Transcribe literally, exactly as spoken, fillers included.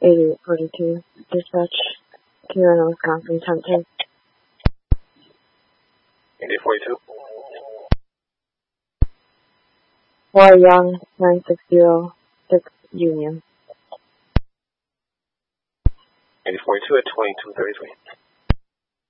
eighty-eight forty-two. Dispatch, Kearuna, Wisconsin, ten ten. eighty-eight forty-two. Hawaii Young, nine six zero six Union. eighty-eight forty-two at twenty-two thirty-three.